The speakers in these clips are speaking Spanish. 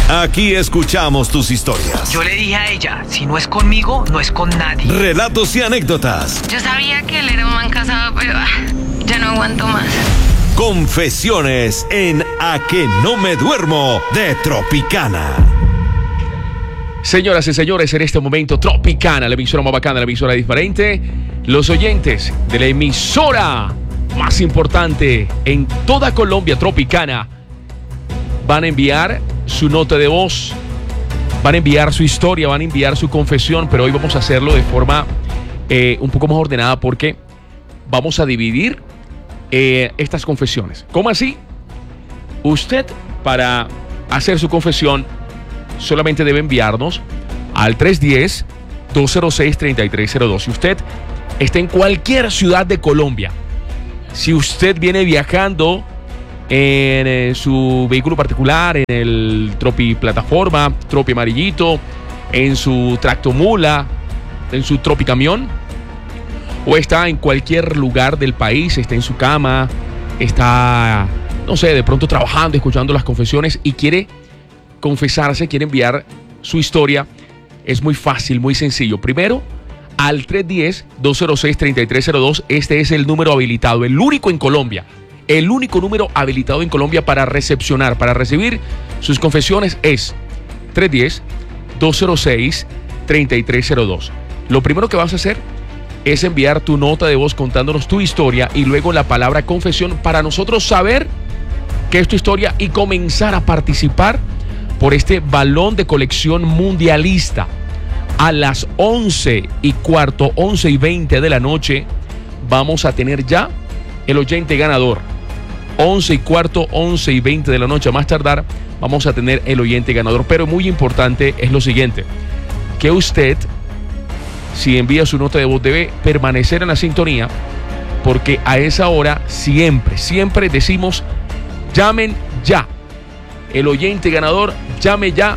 Aquí escuchamos tus historias. Yo le dije a ella, si no es conmigo, no es con nadie. Relatos y anécdotas. Yo sabía que él era un man casado, pero ya no aguanto más. Confesiones en A que no me duermo de Tropicana. Señoras y señores, en este momento Tropicana, la emisora más bacana, la emisora diferente. Los oyentes de la emisora más importante en toda Colombia, Tropicana, van a enviar su nota de voz, van a enviar su historia, van a enviar su confesión, pero hoy vamos a hacerlo de forma un poco más ordenada porque vamos a dividir estas confesiones. ¿Cómo así? Usted, para hacer su confesión, solamente debe enviarnos al 310-206-3302. Si usted está en cualquier ciudad de Colombia, si usted viene viajando en su vehículo particular, en el Tropi Plataforma, Tropi Amarillito, en su tractomula, en su Tropi Camión, o está en cualquier lugar del país, está en su cama, está, no sé, de pronto trabajando, escuchando las confesiones y quiere confesarse, quiere enviar su historia, es muy fácil, muy sencillo. Primero, al 310-206-3302, este es el número habilitado, el único en Colombia, el único número habilitado en Colombia para recepcionar, para recibir sus confesiones es 310-206-3302. Lo primero que vas a hacer es enviar tu nota de voz contándonos tu historia y luego la palabra confesión para nosotros saber qué es tu historia y comenzar a participar por este balón de colección mundialista. A las 11:15, 11:20 de la noche, vamos a tener ya el oyente ganador. 11:15, 11:20 de la noche, a más tardar, vamos a tener el oyente ganador. Pero muy importante es lo siguiente, que usted, si envía su nota de voz, debe permanecer en la sintonía, porque a esa hora siempre decimos, llamen ya. El oyente ganador, llame ya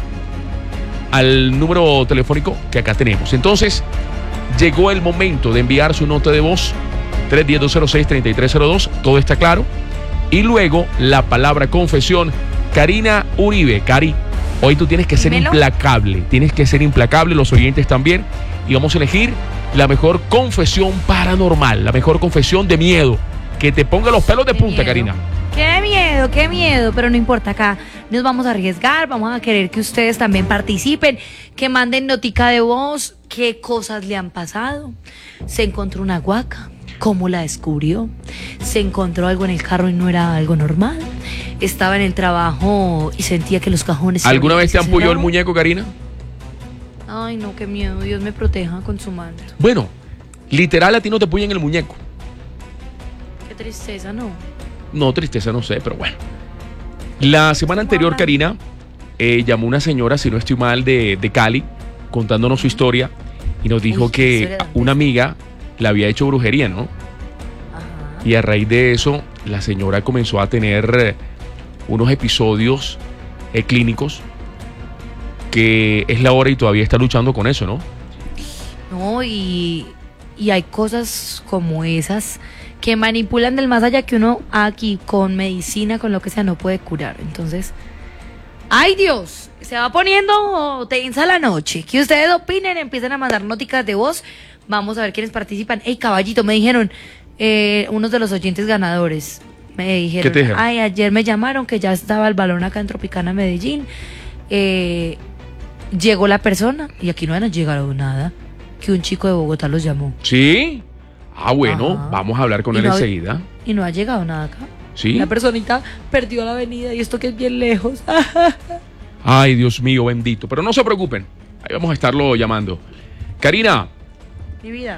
al número telefónico que acá tenemos. Entonces, llegó el momento de enviar su nota de voz, 310-206-3302, todo está claro. Y luego, la palabra confesión, Karina Uribe. Cari, hoy tú tienes que ser implacable, los oyentes también, y vamos a elegir la mejor confesión paranormal, la mejor confesión de miedo, que te ponga los pelos de punta, Karina. Qué miedo, pero no importa, acá nos vamos a arriesgar, vamos a querer que ustedes también participen, que manden notica de voz, qué cosas le han pasado. Se encontró una huaca, cómo la descubrió, se encontró algo en el carro y no era algo normal, estaba en el trabajo y sentía que los cajones... ¿Alguna vez te ampulló el muñeco, Karina? Ay, no, qué miedo, Dios me proteja con su manto. Bueno, literal a ti no te apoyan el muñeco. Qué tristeza, ¿no? No, tristeza no sé, pero bueno. La semana anterior, Karina, llamó una señora, si no estoy mal, de Cali, contándonos su historia, y nos dijo que una amiga le había hecho brujería, ¿no? Ajá. Y a raíz de eso, la señora comenzó a tener unos episodios clínicos, que es la hora y todavía está luchando con eso, ¿no? No, y hay cosas como esas que manipulan del más allá que uno aquí con medicina, con lo que sea, no puede curar. Entonces, ¡ay Dios! Se va poniendo tensa la noche. Que ustedes opinen, empiecen a mandar noticas de voz. Vamos a ver quiénes participan. ¡Ey, caballito! Me dijeron, unos de los oyentes ganadores, me dijeron, ¿qué te dijeron? Ay, ayer me llamaron que ya estaba el balón acá en Tropicana, Medellín. Llegó la persona y aquí no han llegado nada. Que un chico de Bogotá los llamó. ¿Sí? Ah, bueno, ajá, vamos a hablar con él enseguida. Y no ha llegado nada acá. ¿Sí? La personita perdió la avenida y esto que es bien lejos. Ay, Dios mío, bendito. Pero no se preocupen, ahí vamos a estarlo llamando. Karina. Mi vida.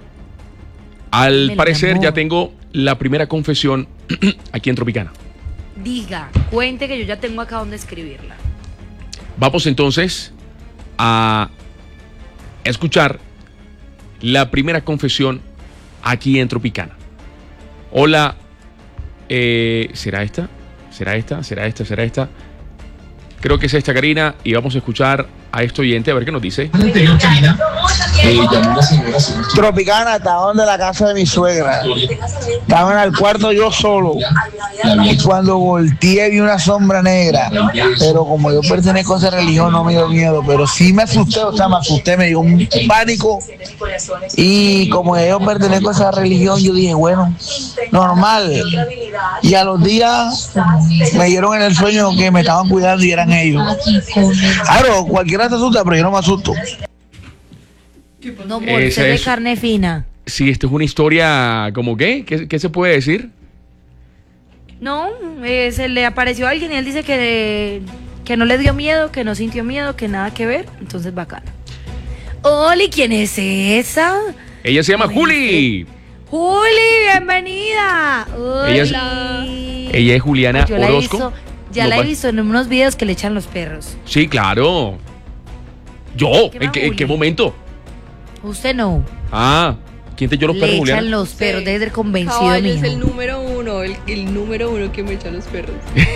Al parecer ya tengo la primera confesión aquí en Tropicana. Diga, cuente que yo ya tengo acá donde escribirla. Vamos entonces a escuchar la primera confesión aquí en Tropicana. Hola, ¿será esta? ¿Será esta? ¿Será esta? ¿Será esta? Creo que es esta, Karina, y vamos a escuchar a este oyente a ver qué nos dice. Tropicana, estaba donde la casa de mi suegra. Estaba en el cuarto yo solo. Y cuando volteé vi una sombra negra. Pero como yo pertenezco a esa religión no me dio miedo. Pero sí me asusté, o sea, me asusté, me dio un pánico. Y como yo pertenezco a esa religión, yo dije, bueno, normal. Y a los días me dieron en el sueño que me estaban cuidando y eran ellos. Claro, cualquiera se asusta, pero yo no me asusto. No, amor, usted de carne fina. Sí, esto es una historia, ¿como qué? ¿Qué se puede decir? No, se le apareció a alguien y él dice que no le dio miedo, que no sintió miedo, que nada que ver. Entonces, bacano. Oli, ¿quién es esa? Ella se llama Juli. Juli, bienvenida. Hola. Ella es Juliana Orozco. La he visto en unos videos que le echan los perros. Sí, claro. ¿Yo? ¿En qué momento? Usted no. Ah, ¿quién te echó los perros, Juliana? Le echan los perros, debe ser convencido. Caballo es el número uno, el número uno que me echa los perros.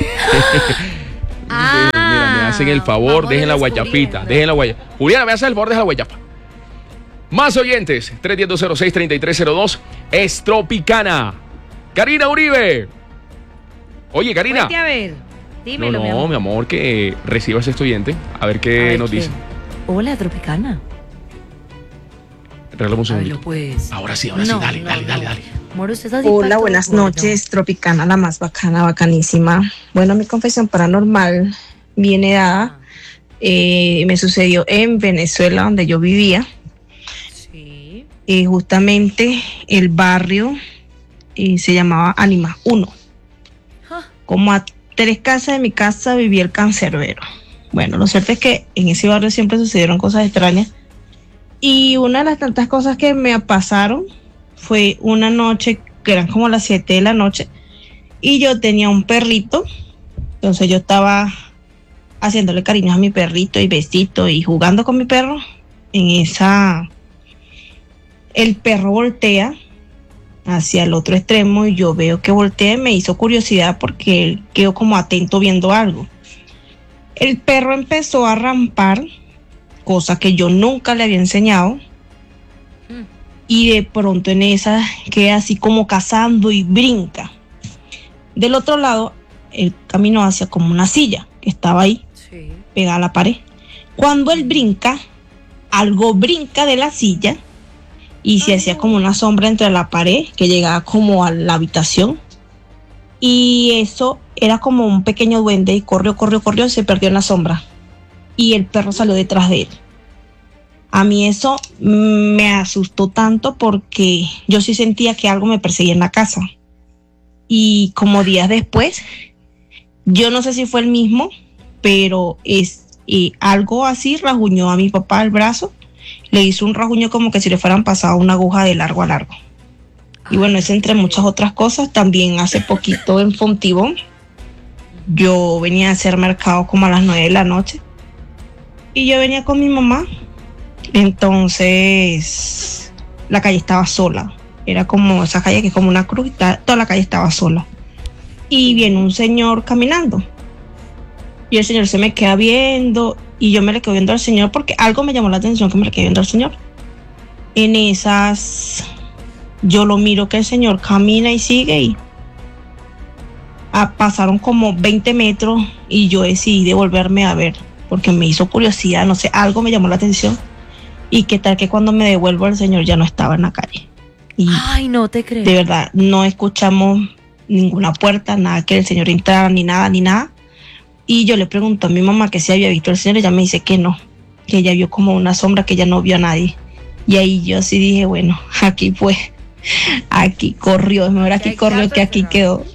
Mira, me hacen el favor, dejen la guayapita, Juliana, me hace el favor, deja la guayapa. Más oyentes, 310-206-3302, es Tropicana. Karina Uribe. Oye, Karina. Vete a ver, dímelo, mi amor, que recibas este oyente, a ver qué nos dice. Hola, Tropicana. Regálame un segundito. Pues. Ahora sí, dale. Amor, usted está así. Hola, buenas noches, Tropicana, la más bacana, bacanísima. Bueno, mi confesión paranormal viene dada. Me sucedió en Venezuela, donde yo vivía. Sí. Justamente el barrio se llamaba Ánima 1. Como a 3 casas de mi casa vivía el Cancerbero. Bueno, lo cierto es que en ese barrio siempre sucedieron cosas extrañas. Y una de las tantas cosas que me pasaron fue una noche, que eran como las 7 de la noche, y yo tenía un perrito. Entonces yo estaba haciéndole cariños a mi perrito y besito y jugando con mi perro. El perro voltea hacia el otro extremo y yo veo que voltea y me hizo curiosidad porque él quedó como atento viendo algo. El perro empezó a rampar, cosa que yo nunca le había enseñado, y de pronto en esa queda así como cazando y brinca. Del otro lado, él caminó hacia como una silla que estaba ahí, pegada a la pared. Cuando él brinca, algo brinca de la silla y se hacía como una sombra entre la pared que llegaba como a la habitación. Y eso era como un pequeño duende y corrió, se perdió en la sombra. Y el perro salió detrás de él. A mí eso me asustó tanto porque yo sí sentía que algo me perseguía en la casa. Y como días después, yo no sé si fue el mismo, pero algo así rasguñó a mi papá el brazo. Le hizo un rasguño como que si le fueran pasado una aguja de largo a largo. Y bueno, es entre muchas otras cosas. También hace poquito en Fontibón, yo venía a hacer mercado como a las 9 de la noche. Y yo venía con mi mamá. Entonces la calle estaba sola. Era como esa calle que es como una cruz. Toda la calle estaba sola. Y viene un señor caminando. Y el señor se me queda viendo. Y yo me le quedo viendo al señor porque algo me llamó la atención que me le quedé viendo al señor. En esas, yo lo miro que el señor camina y sigue. Y pasaron como 20 metros. Y yo decidí devolverme a ver, porque me hizo curiosidad, no sé, algo me llamó la atención. Y qué tal que cuando me devuelvo el señor ya no estaba en la calle. Y ay, no te creo. De verdad, no escuchamos ninguna puerta, nada que el señor entrara, ni nada. Y yo le pregunto a mi mamá que si había visto al señor, ella me dice que no, que ella vio como una sombra, que ella no vio a nadie. Y ahí yo sí dije, bueno, aquí fue, aquí corrió, es mejor aquí corrió que aquí quedó.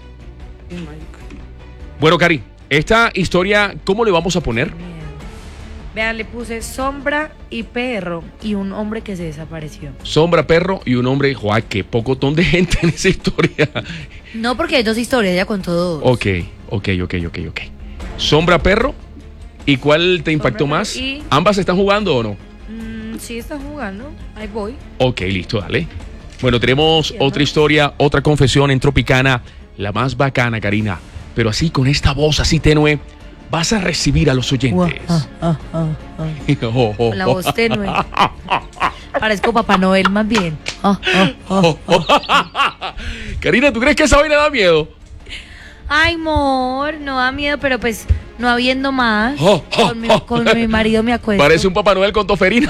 Bueno, Cari, esta historia, ¿cómo le vamos a poner? Vean, le puse sombra y perro y un hombre que se desapareció. Sombra, perro y un hombre. ¡Joder, qué pocotón de gente en esa historia! No, porque hay 2 historias, ya contó 2. Ok. Sombra, perro. ¿Y cuál te impactó más? ¿Ambas están jugando o no? Sí, están jugando. Ahí voy. Ok, listo, dale. Bueno, tenemos otra historia, otra confesión en Tropicana. La más bacana, Karina. Pero así, con esta voz así tenue. vas a recibir a los oyentes. Con la voz tenue. Parezco Papá Noel más bien. Karina, ¿tú crees que esa vaina da miedo? Ay, amor, no da miedo, pero pues no habiendo más. Con mi marido me acuesto. Parece un Papá Noel con toferina.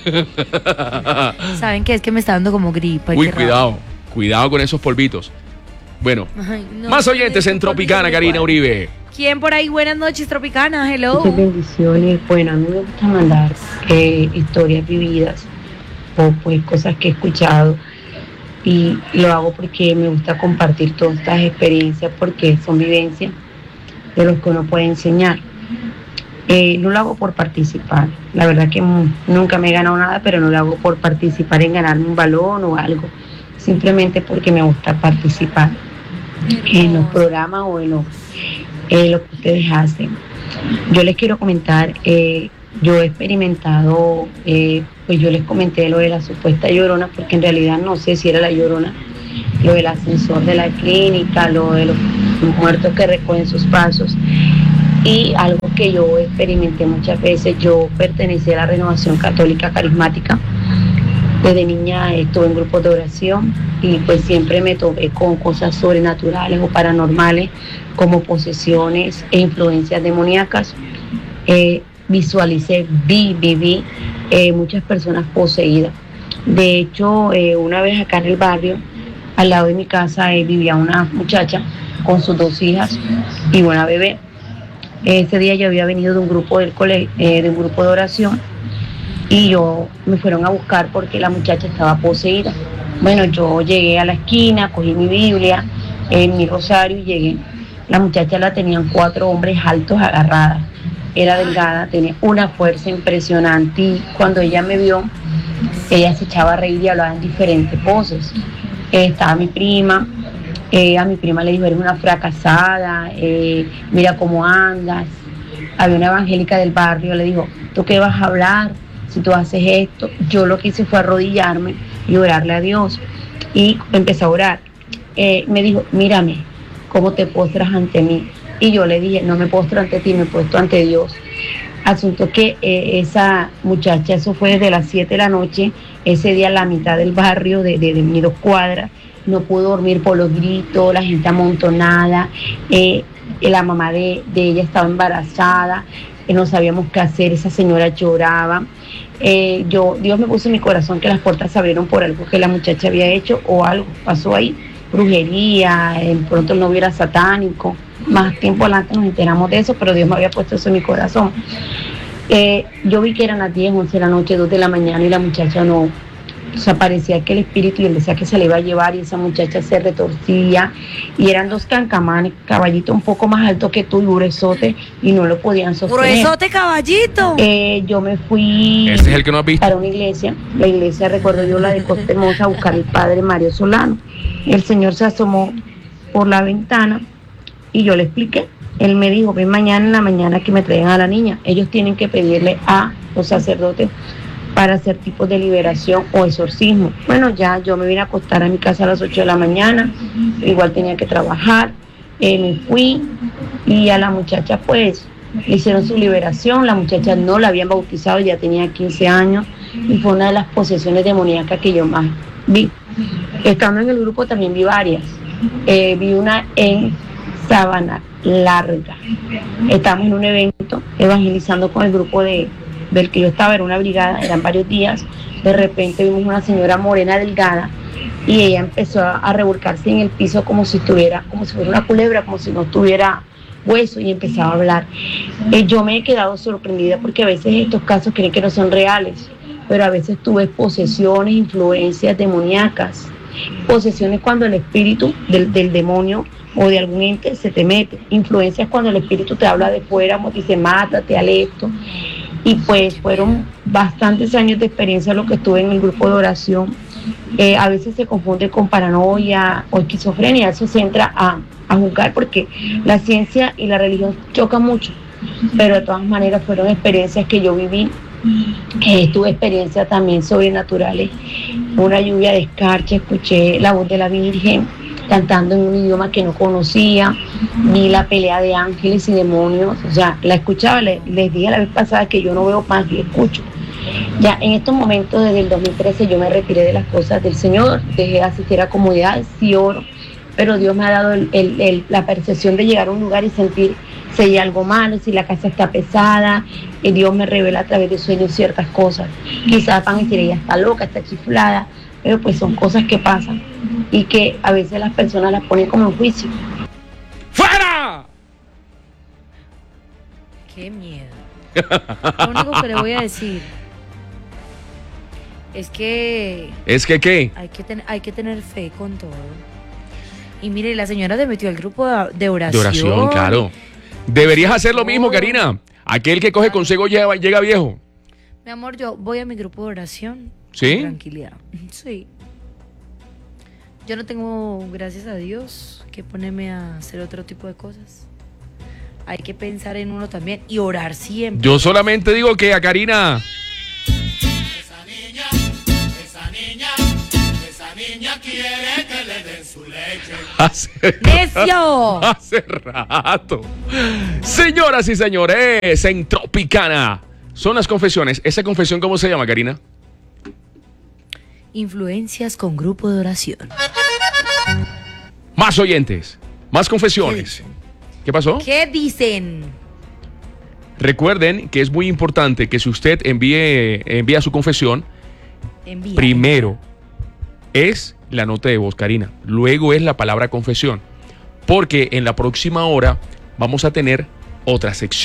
¿Saben qué? Es que me está dando como gripa. Uy, cuidado con esos polvitos. Bueno, Ay, no, más oyentes en Tropicana, Karina Uribe. ¿Quién por ahí? Buenas noches, Tropicana, hello. Muchas bendiciones. Bueno, a mí me gusta mandar historias vividas o pues cosas que he escuchado, y lo hago porque me gusta compartir todas estas experiencias porque son vivencias de los que uno puede enseñar. No lo hago por participar, la verdad que nunca me he ganado nada, pero no lo hago por participar en ganarme un balón o algo, simplemente porque me gusta participar en los programas o en lo que ustedes hacen. Yo les quiero comentar, yo he experimentado, pues yo les comenté lo de la supuesta llorona, porque en realidad no sé si era la llorona, lo del ascensor de la clínica, lo de los muertos que recogen sus pasos, y algo que yo experimenté muchas veces. Yo pertenecí a la Renovación Católica Carismática. Desde niña estuve en grupos de oración y pues siempre me topé con cosas sobrenaturales o paranormales, como posesiones e influencias demoníacas. Viví muchas personas poseídas. De hecho, una vez acá en el barrio, al lado de mi casa, vivía una muchacha con sus 2 hijas y una bebé. Ese día yo había venido de un grupo del colegio, de un grupo de oración, y me fueron a buscar porque la muchacha estaba poseída. Bueno, yo llegué a la esquina, cogí mi Biblia, mi rosario y llegué. La muchacha la tenían 4 hombres altos agarradas. Era delgada, tenía una fuerza impresionante, y cuando ella me vio, ella se echaba a reír y hablaba en diferentes voces. Estaba mi prima, a mi prima le dijo: eres una fracasada, mira cómo andas. Había una evangélica del barrio, le dijo: ¿tú qué vas a hablar si tú haces esto? Yo lo que hice fue arrodillarme y orarle a Dios, y empecé a orar. Me dijo: mírame, cómo te postras ante mí. Y yo le dije: no me postro ante ti, me postro ante Dios. Asunto que esa muchacha, eso fue desde las 7 de la noche, ese día la mitad del barrio de mis 2 cuadras no pudo dormir por los gritos, la gente amontonada, la mamá de ella estaba embarazada, no sabíamos qué hacer, esa señora lloraba. Dios me puso en mi corazón que las puertas se abrieron por algo que la muchacha había hecho, o algo pasó ahí, brujería, pronto el novio era satánico. Más tiempo adelante nos enteramos de eso, pero Dios me había puesto eso en mi corazón. Yo vi que eran las 10, 11 de la noche, 2 de la mañana, y la muchacha no. O sea, parecía que el espíritu, y él decía que se le iba a llevar, y esa muchacha se retorcía, y eran 2 cancamanes, caballito un poco más alto que tú y gruesote, y no lo podían sostener. ¡Gruesote, caballito! Yo me fui Ese es el que no has visto. para una iglesia. La iglesia, recuerdo yo, la de Costa Hermosa, a buscar al padre Mario Solano. El señor se asomó por la ventana y yo le expliqué. Él me dijo: ven mañana en la mañana que me traigan a la niña. Ellos tienen que pedirle a los sacerdotes para hacer tipos de liberación o exorcismo. Bueno, ya yo me vine a acostar a mi casa a las 8 de la mañana, igual tenía que trabajar, me fui, y a la muchacha pues le hicieron su liberación. La muchacha no la habían bautizado, ya tenía 15 años, y fue una de las posesiones demoníacas que yo más vi. Estando en el grupo también vi varias. Vi una en Sabana Larga. Estamos en un evento evangelizando con el grupo del que yo estaba, era una brigada, eran varios días. De repente vimos una señora morena delgada, y ella empezó a revolcarse en el piso como si fuera una culebra, como si no tuviera hueso, y empezaba a hablar. Yo me he quedado sorprendida porque a veces estos casos creen que no son reales, pero a veces tú ves posesiones, influencias demoníacas, posesiones cuando el espíritu del demonio o de algún ente se te mete, influencias cuando el espíritu te habla de fuera, como dice: mátate, haz esto. Y pues fueron bastantes años de experiencia lo que estuve en el grupo de oración. A veces se confunde con paranoia o esquizofrenia, eso se entra a juzgar porque la ciencia y la religión chocan mucho, pero de todas maneras fueron experiencias que yo viví. Tuve experiencias también sobrenaturales, una lluvia de escarcha, escuché la voz de la Virgen, cantando en un idioma que no conocía, vi la pelea de ángeles y demonios, o sea, la escuchaba, les dije la vez pasada que yo no veo más, yo escucho. Ya en estos momentos, desde el 2013, yo me retiré de las cosas del Señor, dejé de asistir a comunidades, sí oro, pero Dios me ha dado la percepción de llegar a un lugar y sentir si hay algo malo, si la casa está pesada, Dios me revela a través de sueños ciertas cosas. Quizás van a decir, ella está loca, está chiflada, pero pues son cosas que pasan y que a veces las personas las ponen como en juicio. ¡Fuera! Qué miedo. Lo único que le voy a decir es que... ¿Es que qué? Hay que tener fe con todo. Y mire, la señora se metió al grupo de oración. De oración, claro. Deberías hacer lo mismo, Karina. Aquel que coge consejo llega viejo. Mi amor, yo voy a mi grupo de oración. ¿Sí? Con tranquilidad. Sí. Yo no tengo, gracias a Dios, que ponerme a hacer otro tipo de cosas. Hay que pensar en uno también y orar siempre. Yo solamente digo que a Karina... Esa niña quiere que le den su leche. ¡Necio! Hace rato. Señoras y señores, en Tropicana son las confesiones. ¿Esa confesión cómo se llama, Karina? Influencias con grupo de oración. Más oyentes, más confesiones. ¿Qué pasó? ¿Qué dicen? Recuerden que es muy importante que si usted envía su confesión, primero es la nota de voz, Karina. Luego es la palabra confesión. Porque en la próxima hora vamos a tener otra sección.